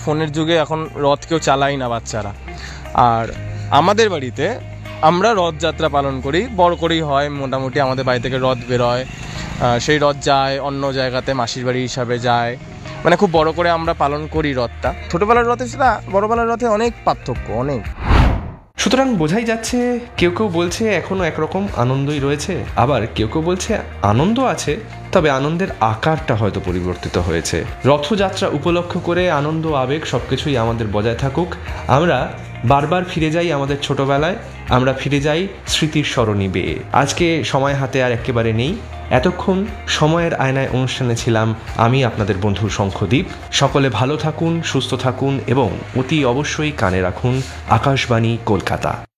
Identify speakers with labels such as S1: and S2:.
S1: ফোনের যুগে এখন রথ কেউ চালাই না বাচ্চারা। আর আমাদের বাড়িতে আমরা রথযাত্রা পালন করি, বড় করেই হয় মোটামুটি। আমাদের বাড়ি থেকে রথ বেরোয়, সেই রথ যায় অন্য জায়গাতে, মাসির বাড়ি হিসাবে যায়, মানে খুব বড় করে আমরা পালন করি রথটা। ছোটোবেলার রথে সেটা বড়োবেলার রথে অনেক পার্থক্য, অনেক।
S2: সুতরাং বোঝাই যাচ্ছে কেউ কেউ বলছে এখনও একরকম আনন্দই রয়েছে, আবার কেউ কেউ বলছে আনন্দ আছে, তবে আনন্দের আকারটা হয়তো পরিবর্তিত হয়েছে। রথযাত্রা উপলক্ষ করে আনন্দ আবেগ সব কিছুই আমাদের বজায় থাকুক। আমরা বারবার ফিরে যাই আমাদের ছোটবেলায়, আমরা ফিরে যাই স্মৃতির সরণি বেয়ে। আজকে সময় হাতে আর একেবারে নেই। এতক্ষণ সময়ের আয়নায় অনুষ্ঠানে ছিলাম আমি, আপনাদের বন্ধু শঙ্খদ্বীপ। সকলে ভালো থাকুন, সুস্থ থাকুন এবং অতি অবশ্যই কানে রাখুন আকাশবাণী কলকাতা।